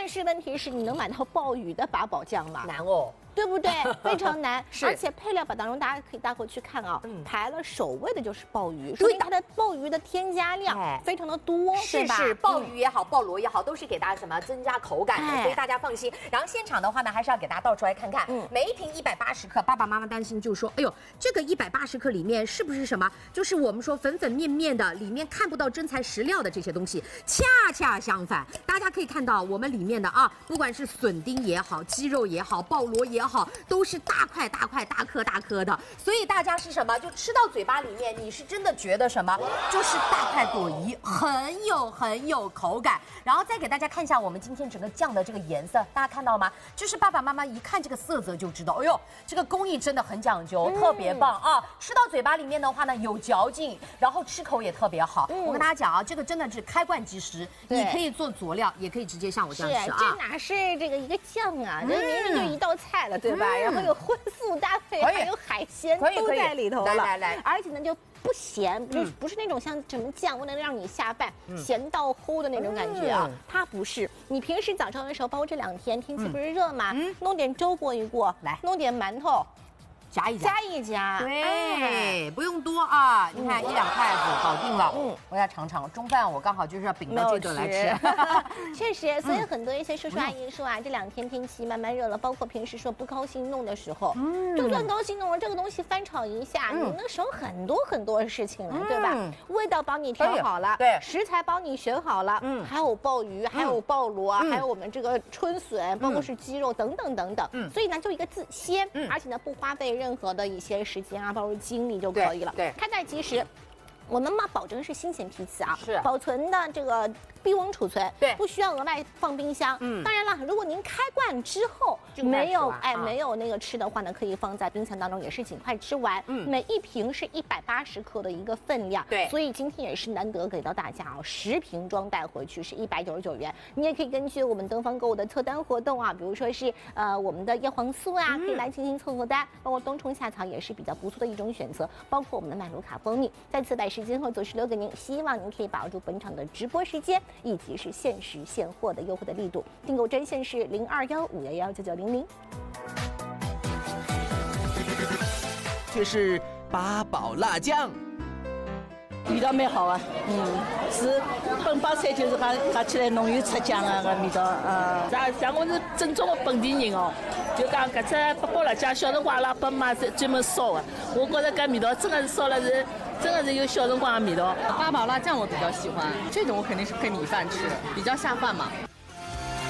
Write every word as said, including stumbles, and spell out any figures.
但是问题是，你能买到鲍鱼的八宝酱吗？ 难哦。 对不对？非常难， 是而且配料表当中，大家可以待会去看啊， 嗯排了首位的就是鲍鱼，说明它的鲍鱼的添加量非常的多， 是是，鲍鱼也好，鲍螺也好，都是给大家什么增加口感的，所以大家放心。然后现场的话呢，还是要给大家倒出来看看，每一瓶一百八十克，爸爸妈妈担心就说，哎呦，这个一百八十克里面是不是什么？就是我们说粉粉面面的，里面看不到真材实料的这些东西，恰恰相反，大家可以看到我们里面的啊，不管是笋丁也好，鸡肉也好，鲍螺也好，都是大块大块、大颗大颗的，所以大家是什么？就吃到嘴巴里面，你是真的觉得什么？就是大快朵颐，很有很有口感。然后再给大家看一下我们今天整个酱的这个颜色，大家看到吗？就是爸爸妈妈一看这个色泽就知道，哎呦，这个工艺真的很讲究，嗯、特别棒啊！吃到嘴巴里面的话呢，有嚼劲，然后吃口也特别好。嗯、我跟大家讲啊，这个真的是开罐即食，你可以做佐料，也可以直接像我这样吃啊。 这哪是这个一个酱啊？这明明就一道菜了，对吧？嗯、然后有荤素搭配，还有海鲜都在里头了。 来来来， 而且呢就不咸，不是不是那种像什么酱为了让你下饭咸到齁的那种感觉啊，它不是。你平时早上的时候，包括这两天天气不是热嘛，弄点粥过一过，来弄点馒头。 夹一夹， 夹一夹， 对，哎、不用多啊。你看、嗯、一两筷子搞定了。嗯，我要尝尝。中饭我刚好就是要秉着这顿来吃。 确实，所以很多一些叔叔阿姨说啊，嗯、这两天天气慢慢热了，包括平时说不高兴弄的时候，嗯，就算高兴弄了这个东西翻炒一下，嗯、你能省很多很多事情了，嗯、对吧？味道帮你调好了，对，食材帮你选好了，嗯，还有鲍鱼，还有鲍螺，嗯、还有我们这个春笋，包括是鸡肉等等等等。嗯，所以呢，就一个字鲜，嗯，而且呢不花费任何的一些时间啊，包括精力就可以了。对，开袋即食。我们嘛，保证是新鲜批次啊，是保存的这个低温储存，对，不需要额外放冰箱。嗯，当然了，如果您开罐之后没有哎没有那个吃的话呢，可以放在冰箱当中，也是尽快吃完。嗯，每一瓶是一百八十克的一个分量，对，所以今天也是难得给到大家啊，十瓶装带回去是一百九十九元。你也可以根据我们东方购物的特单活动啊，比如说是呃我们的叶黄素啊，可以来进行凑合单，包括冬虫夏草也是比较不错的一种选择，包括我们的麦卢卡蜂蜜。再次把时间后做是留给您，希望您可以把握住本场的直播时间，以及是限时现货的优惠的力度。订购专线是零二幺五幺幺九九零零。 却是八宝辣酱。 味道蛮好啊，嗯，是本帮菜就是讲讲起来浓郁出酱啊个味道啊。 像像我是正宗的本地人哦，就讲搿只八宝辣酱，小辰光阿拉爸妈是专门烧的，我觉着搿味道真的是烧了是，真的是有小辰光的味道。 八宝辣酱我比较喜欢，这种我肯定是配米饭吃，比较下饭嘛。